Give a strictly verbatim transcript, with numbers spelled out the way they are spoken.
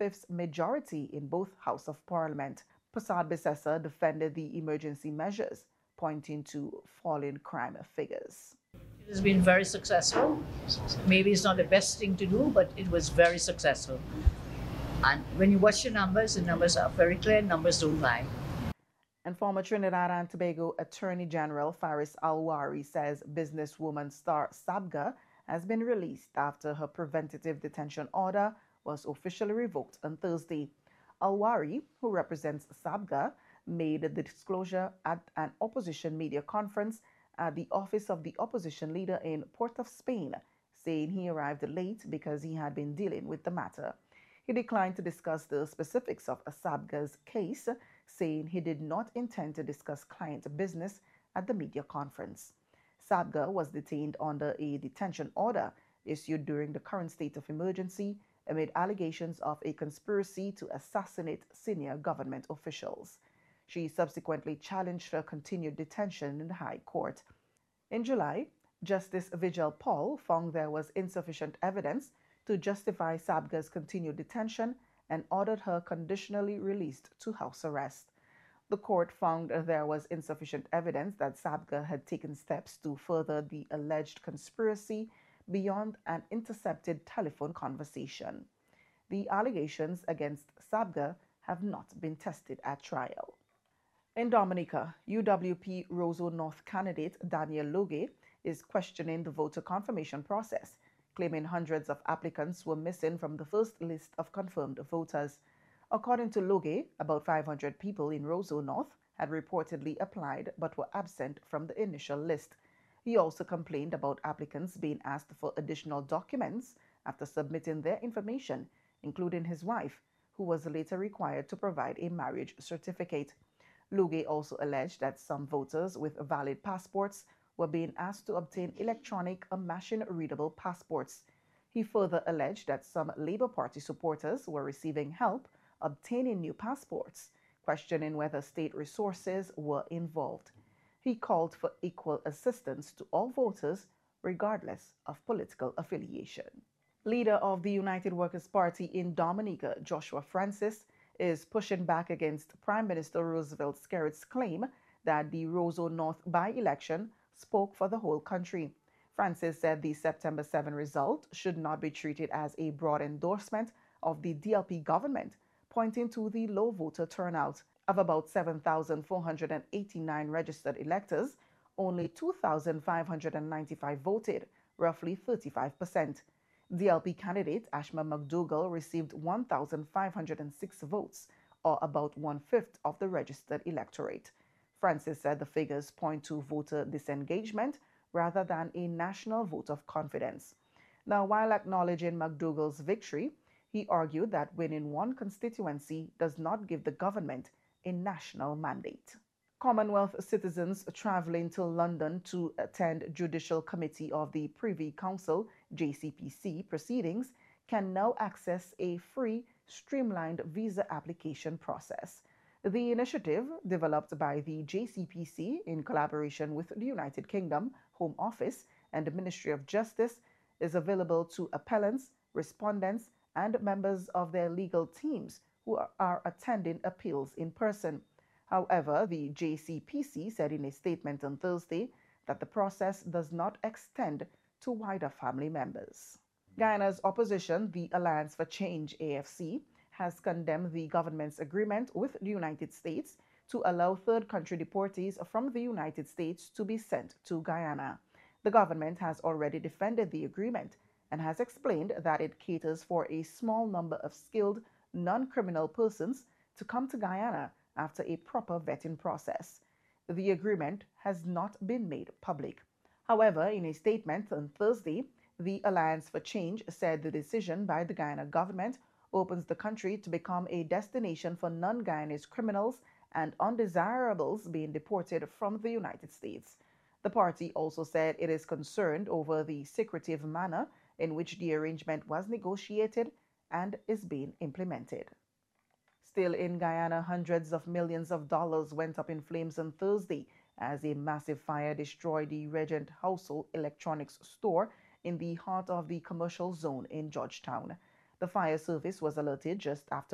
one-fifth majority in both House of Parliament. Prasad Bissessa defended the emergency measures, pointing to falling crime figures. It has been very successful. Maybe it's not the best thing to do, but it was very successful. And when you watch the numbers, the numbers are very clear, numbers don't lie. And former Trinidad and Tobago Attorney General Faris Alwari says businesswoman Star Sabga has been released after her preventative detention order was officially revoked on Thursday. Alwari, who represents Sabga, made the disclosure at an opposition media conference at the office of the opposition leader in Port of Spain, saying he arrived late because he had been dealing with the matter. He declined to discuss the specifics of Sabga's case, saying he did not intend to discuss client business at the media conference. Sabga was detained under a detention order issued during the current state of emergency amid allegations of a conspiracy to assassinate senior government officials. She subsequently challenged her continued detention in the High Court. In July, Justice Vijay Paul found there was insufficient evidence to justify Sabga's continued detention and ordered her conditionally released to house arrest. The court found there was insufficient evidence that Sabga had taken steps to further the alleged conspiracy beyond an intercepted telephone conversation. The allegations against Sabga have not been tested at trial. In Dominica, U W P Roseau North candidate Daniel Loge is questioning the voter confirmation process, claiming hundreds of applicants were missing from the first list of confirmed voters. According to Loge, about five hundred people in Roseau North had reportedly applied but were absent from the initial list. He also complained about applicants being asked for additional documents after submitting their information, including his wife, who was later required to provide a marriage certificate. Loge also alleged that some voters with valid passports were being asked to obtain electronic or machine-readable passports. He further alleged that some Labour Party supporters were receiving help obtaining new passports, questioning whether state resources were involved. He called for equal assistance to all voters, regardless of political affiliation. Leader of the United Workers' Party in Dominica, Joshua Francis, is pushing back against Prime Minister Roosevelt Skerritt's claim that the Roseau North by-election spoke for the whole country. Francis said the September seventh result should not be treated as a broad endorsement of the D L P government, pointing to the low voter turnout. Of about seven thousand four hundred eighty-nine registered electors, only two thousand five hundred ninety-five voted, roughly thirty-five percent. D L P candidate Ashma McDougall received one thousand five hundred six votes, or about one-fifth of the registered electorate. Francis said the figures point to voter disengagement rather than a national vote of confidence. Now, while acknowledging McDougall's victory, he argued that winning one constituency does not give the government a national mandate. Commonwealth citizens traveling to London to attend Judicial Committee of the Privy Council J C P C proceedings can now access a free, streamlined visa application process. The initiative, developed by the J C P C in collaboration with the United Kingdom Home Office and the Ministry of Justice, is available to appellants, respondents, and members of their legal teams who are attending appeals in person. However, the J C P C said in a statement on Thursday that the process does not extend to wider family members. Guyana's opposition, the Alliance for Change A F C, has condemned the government's agreement with the United States to allow third country deportees from the United States to be sent to Guyana. The government has already defended the agreement and has explained that it caters for a small number of skilled, non-criminal persons to come to Guyana after a proper vetting process. The agreement has not been made public. However, in a statement on Thursday, the Alliance for Change said the decision by the Guyana government opens the country to become a destination for non-Guyanese criminals and undesirables being deported from the United States. The party also said it is concerned over the secretive manner in which the arrangement was negotiated and is being implemented. Still in Guyana, hundreds of millions of dollars went up in flames on Thursday as a massive fire destroyed the Regent Household Electronics store in the heart of the commercial zone in Georgetown. The fire service was alerted just after